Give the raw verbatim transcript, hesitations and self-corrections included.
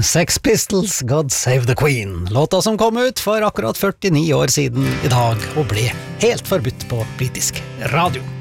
Sex Pistols, God Save the Queen. Låta som kom ut for akkurat førtini år siden i dag og ble helt forbudt på britisk radio.